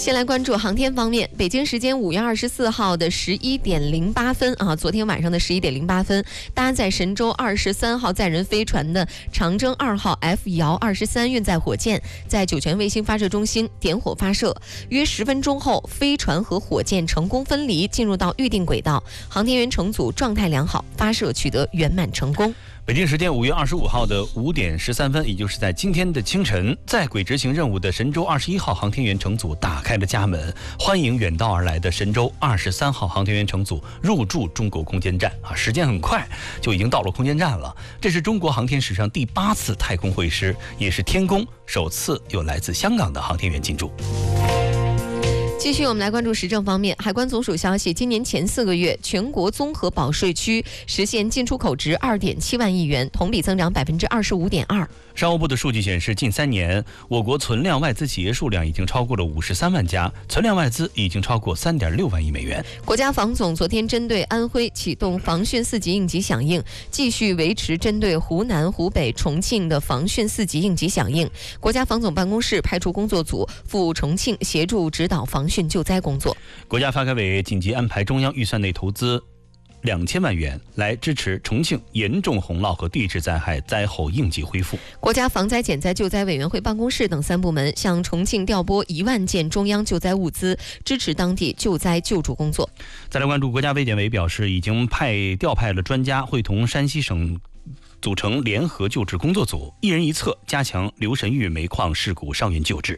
先来关注航天方面，北京时间5月24号的11点08分啊，昨天晚上的11点08分，搭载神舟23号载人飞船的长征2号 F 遥23运载火箭在酒泉卫星发射中心点火发射，约10分钟后，飞船和火箭成功分离，进入到预定轨道，航天员乘组状态良好，发射取得圆满成功。 北京时间5月25号的5点13分，也就是在今天的清晨，在轨执行任务的神舟21号航天员乘组打开了家门，欢迎远道而来的神舟23号航天员乘组入驻中国空间站啊！时间很快就已经到了空间站了。这是中国航天史上第8次太空会师，也是天宫首次有来自香港的航天员进驻。 继续，我们来关注时政方面。海关总署消息，今年前4个月，全国综合保税区实现进出口值2.7万亿元，同比增长25.2%。 商务部的数据显示，近3年，我国存量外资企业数量已经超过了53万家，存量外资已经超过3.6万亿美元。 国家防总昨天针对安徽启动防汛4级应急响应，继续维持针对湖南、湖北、重庆的防汛4级应急响应。国家防总办公室派出工作组赴重庆协助指导防汛救灾工作。 国家发改委紧急安排中央预算内投资2000万元来支持重庆严重洪涝和地质灾害灾后应急恢复。 国家防灾减灾救灾委员会办公室等3部门向重庆调拨1万件中央救灾物资，支持当地救灾救助工作。 再来关注，国家卫健委表示，已经调派了专家，会同山西省组成联合救治工作组，一人一策，加强刘神峪煤矿事故伤员救治。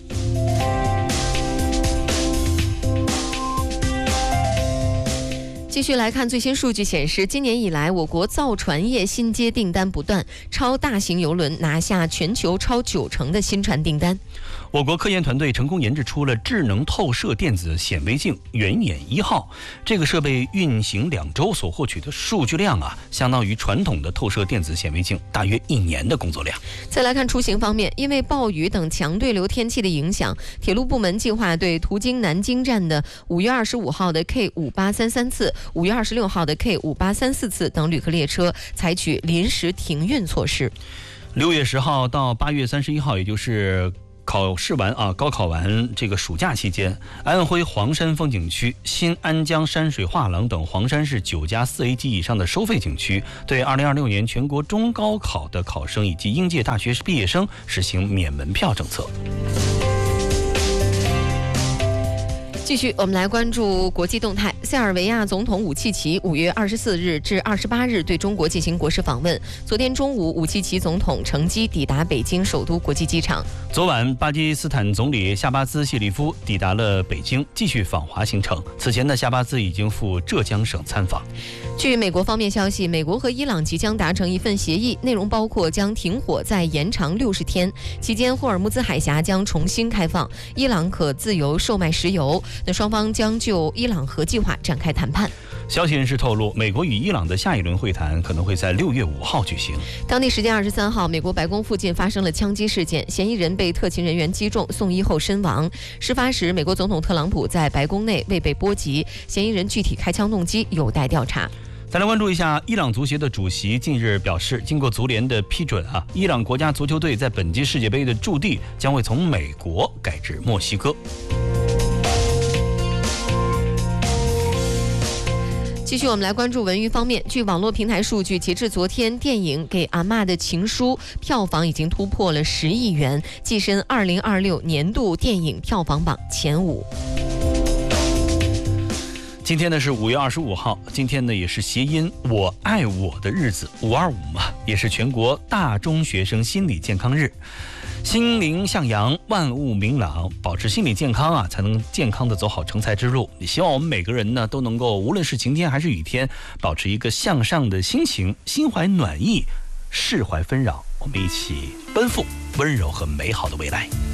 继续来看最新数据显示，今年以来，我国造船业新接订单不断，超大型邮轮拿下全球超90%的新船订单。 我国科研团队成功研制出了智能透射电子显微镜圆眼1号，这个设备运行2周所获取的数据量啊，相当于传统的透射电子显微镜大约1年的工作量。 再来看出行方面，因为暴雨等强对流天气的影响，铁路部门计划对途经南京站的5月25号的 K5833次、5月26号的 K5834次等旅客列车采取临时停运措施。 6月10号到8月31号，也就是高考完这个暑假期间，安徽黄山风景区、新安江山水画廊等黄山市9家4A 级以上的收费景区，对2026年全国中高考的考生以及应届大学毕业生实行免门票政策。 继续，我们来关注国际动态。塞尔维亚总统武契奇5月24日至28日对中国进行国事访问。昨天中午，武契奇总统乘机抵达北京首都国际机场。 昨晚，巴基斯坦总理夏巴兹·谢里夫抵达了北京，继续访华行程。此前呢，夏巴兹已经赴浙江省参访。 据美国方面消息，美国和伊朗即将达成一份协议，内容包括将停火再延长60天，期间霍尔木兹海峡将重新开放，伊朗可自由售卖石油。那双方将就伊朗核计划展开谈判。 消息人士透露，美国与伊朗的下一轮会谈可能会在6月5号举行。 当地时间23号，美国白宫附近发生了枪击事件，嫌疑人被特勤人员击中，送医后身亡。事发时，美国总统特朗普在白宫内未被波及，嫌疑人具体开枪动机有待调查。 再来关注一下，伊朗足协的主席近日表示，经过足联的批准啊，伊朗国家足球队在本届世界杯的驻地将会从美国改至墨西哥。 继续，我们来关注文娱方面。据网络平台数据，截至昨天，电影《给阿嬷的情书》票房已经突破了10亿元，跻身2026年度电影票房榜前5。 今天呢是5月25号，今天呢也是谐音我爱我的日子，525嘛，也是全国大中学生心理健康日。心灵向阳，万物明朗，保持心理健康啊，才能健康的走好成才之路。也希望我们每个人呢都能够，无论是晴天还是雨天，保持一个向上的心情，心怀暖意，释怀纷扰，我们一起奔赴温柔和美好的未来。